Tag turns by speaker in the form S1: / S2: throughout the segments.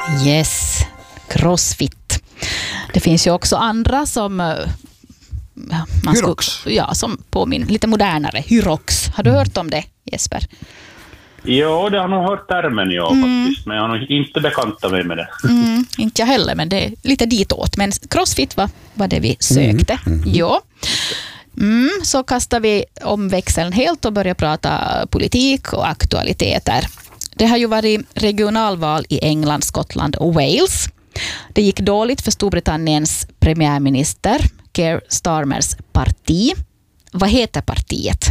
S1: Yes, crossfit. Det finns ju också andra som...
S2: Hyrox.
S1: Som påminner lite modernare. Hyrox. Har du hört om det, Jesper?
S3: Ja, det har nog hört termen faktiskt, men jag har nog inte bekantat mig med det.
S1: Inte jag heller, men det är lite ditåt. Men crossfit var det vi sökte. Ja. Så kastar vi om växeln helt och börjar prata politik och aktualiteter. Det har ju varit regionalval i England, Skottland och Wales. Det gick dåligt för Storbritanniens premiärminister Keir Starmers parti. Vad heter partiet?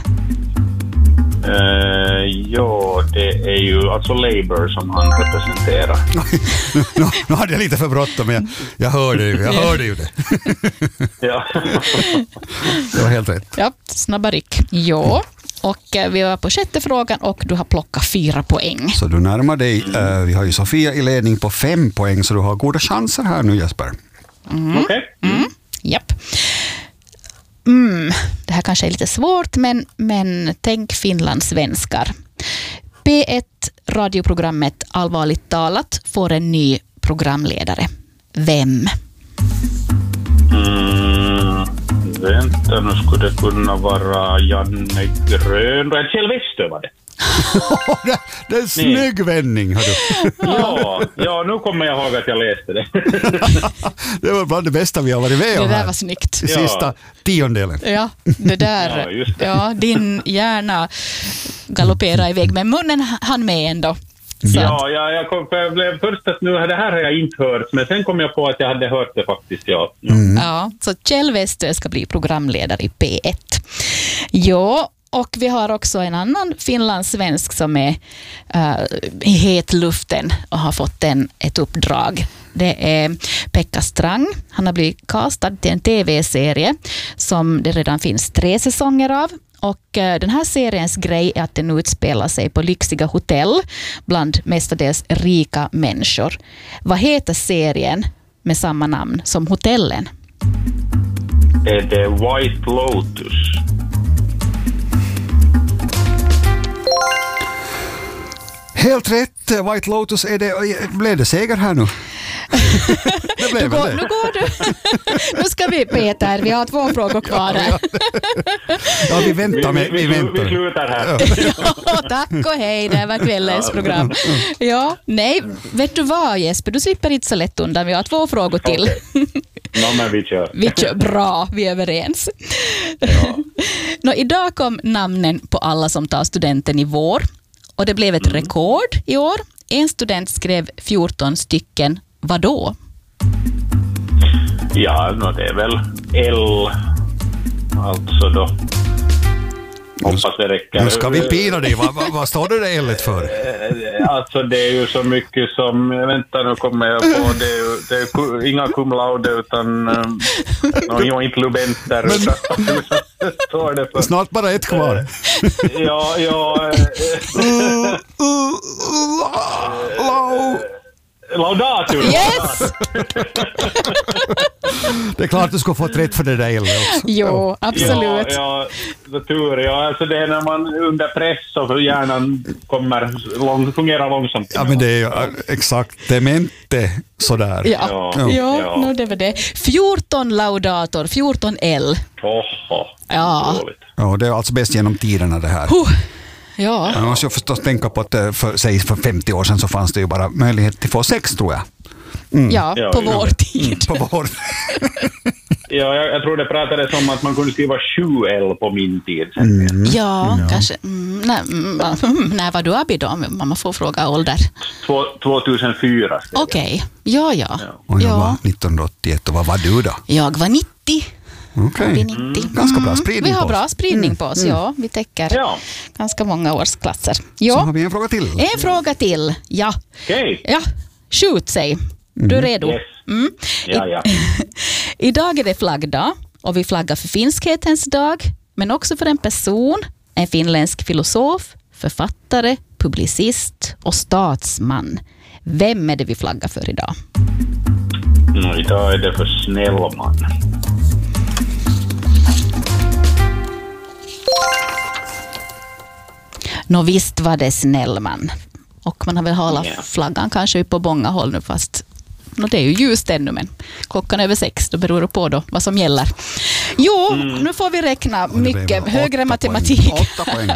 S3: Det är ju alltså Labour som han representerar.
S2: Nu hade jag lite för bråttom, men jag hörde ju det.
S3: Ja.
S2: Det var helt rätt.
S1: Ja, snabba ryck. Ja, och vi var på 6:e frågan och du har plockat 4 poäng.
S2: Så du närmar dig. Vi har ju Sofia i ledning på 5 poäng, så du har goda chanser här nu, Jesper.
S3: Okej.
S1: Japp. Det här kanske är lite svårt, men tänk finlandssvenskar. P1-radioprogrammet Allvarligt talat får en ny programledare. Vem?
S3: Vänta, nu skulle det kunna vara Janne Grönberg. Kjell Westö var det.
S2: Det är en snygg vändning, hör du.
S3: Ja, nu kommer jag ihåg att jag läste det.
S2: Det var bland det bästa vi har varit med om.
S1: Det där var snyggt.
S2: I sista tiondelen.
S1: Ja, det där.
S3: just det.
S1: Ja, din hjärna galopperar iväg, men munnen han med ändå.
S3: Jag blev först att det här har jag inte hört, men sen kom jag på att jag hade hört det faktiskt,
S1: Ja, så Kjell Westö ska bli programledare i P1. Ja, och vi har också en annan finlandssvensk som är i hetluften och har fått ett uppdrag. Det är Pekka Strang. Han har blivit castad till en tv-serie som det redan finns 3 säsonger av. Och den här seriens grej är att den utspelar sig på lyxiga hotell bland mestadels rika människor. Vad heter serien med samma namn som hotellen?
S3: Är det White Lotus?
S2: Helt rätt. White Lotus är det. Blev det seger här nu? Det blev
S1: nu går du. Nu ska vi, Peter, vi har 2 frågor kvar här.
S2: Ja, vi väntar.
S3: Vi slutar här.
S1: Ja, tack och hej, det var kvällens program. Ja, nej, vet du vad, Jesper, du slipper inte så lätt undan. Vi har 2 frågor till.
S3: Okay. Men vi kör.
S1: Bra, vi är överens. Ja. Idag kom namnen på alla som tar studenten i vår. Och det blev ett rekord i år. En student skrev 14 stycken. Vadå?
S3: Ja, det är väl L. Alltså då. Hoppas det räcker.
S2: Nu ska vi pina dig. Vad står det L för?
S3: Alltså det är ju så mycket som... Vänta, nu kommer jag på. Det är inga cum laude utan... inte lubenter. Står det för.
S2: Snart bara ett kvar.
S3: Laudatur.
S1: Yes!
S2: Det är klart du ska få rätt för det där också.
S1: Jo, absolut.
S3: Ja, alltså det är när man under press och hjärnan fungerar långsamt.
S2: Ja, men det är ju exakt demente sådär.
S1: Ja, det var det. 14 laudator, 14 L.
S2: Ja, det är alltså bäst genom tiderna det här.
S1: Ja.
S2: Man måste ju förstås tänka på att för 50 år sedan så fanns det ju bara möjlighet till att få 6, tror jag.
S1: Ja, på vår tid.
S2: På vår.
S3: Ja, jag tror det pratades om att man kunde skriva 7L på min tid.
S1: Ja, kanske. När var du Abi då? Man får fråga ålder.
S3: 2004.
S1: Okej. Ja.
S2: Och jag var 1981, och vad var du då?
S1: Jag var 90.
S2: Okej. Ganska bra spridning.
S1: Vi har bra spridning på oss, ja. Vi täcker ganska många årsklasser. Ja.
S2: Så har vi en fråga till.
S1: En fråga till, ja.
S3: Okej.
S1: Ja, skjut sig. Du är redo?
S3: Yes. Ja.
S1: Idag är det flaggdag och vi flaggar för finskhetens dag, men också för en person, en finländsk filosof, författare, publicist och statsman. Vem är det vi flaggar för idag?
S3: Idag är det för Snellman.
S1: Visst var det Snellman. Och man har väl halat flaggan kanske upp på många håll nu, fast det är ju ljust ännu, men klockan är över 6, då beror det på då vad som gäller. Jo, nu får vi räkna mycket högre matematik.
S2: 8 poäng.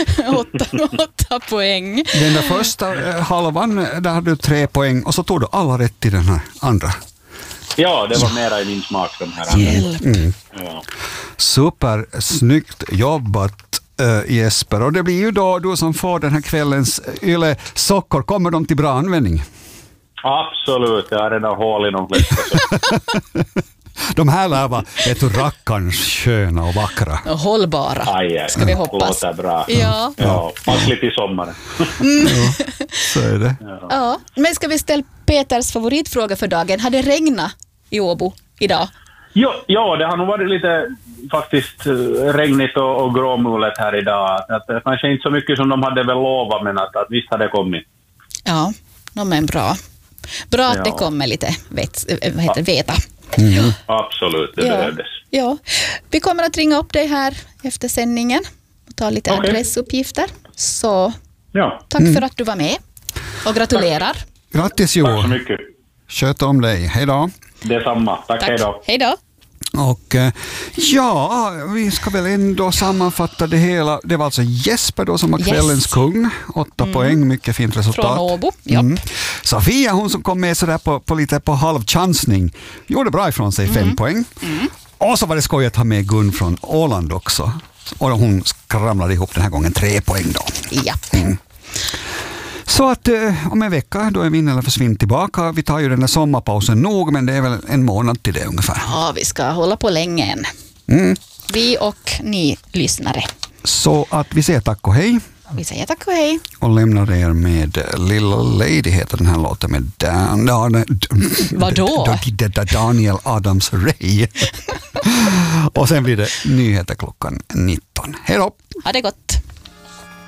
S1: 8 poäng.
S2: Den där första halvan, där hade du 3 poäng och så tog du alla rätt i den här andra.
S3: Ja, det var mera i min smak de här. Ja.
S2: Super, snyggt jobbat Jesper. Och det blir ju då du som får den här kvällens Yle sockor. Kommer de till bra användning?
S3: Absolut, jag har redan hål i de flesta.
S2: De här lär vara rackarns sköna och vackra.
S1: Och hållbara, ska vi hoppas.
S3: Låter bra.
S1: Ja.
S3: Passligt i sommaren.
S2: Ja, så är det.
S1: Ja. Men ska vi ställa Peters favoritfråga för dagen? Har det regnat i Åbo idag?
S3: Ja, det har nog varit lite faktiskt regnigt och gråmulet här idag. Att kanske inte så mycket som de hade väl lovat, men att visst hade det kommit.
S1: Ja, men bra. Bra att det kommer lite veta.
S3: Absolut, det behövdes.
S1: Ja. Vi kommer att ringa upp dig här efter sändningen och ta lite adressuppgifter. Så tack för att du var med och gratulerar.
S2: Grattis Jo.
S3: Tack så mycket.
S2: Sköt om dig. Hej då.
S3: Detsamma. Tack. Hej då.
S1: Hej då.
S2: Och vi ska väl ändå sammanfatta det hela. Det var alltså Jesper då som var kvällens kung. 8 poäng, mycket fint resultat.
S1: Från Åbo,
S2: Sofia, hon som kom med sådär på lite på halvchansning, gjorde bra ifrån sig 5 poäng. Och så var det skoj att ha med Gun från Åland också. Och hon skramlade ihop den här gången 3 poäng då.
S1: Ja.
S2: Så att om en vecka då är Vinn eller försvinn tillbaka. Vi tar ju den där sommarpausen nog, men det är väl en månad till det ungefär.
S1: Ja, vi ska hålla på länge än. Vi och ni lyssnare.
S2: Så att vi säger tack och hej.
S1: Vi säger tack och hej.
S2: Och lämnar er med Little Lady, heter den här låten med Daniel Adams-Ray. Och sen blir det nyheter klockan 19. Hej då!
S1: Ha det gott!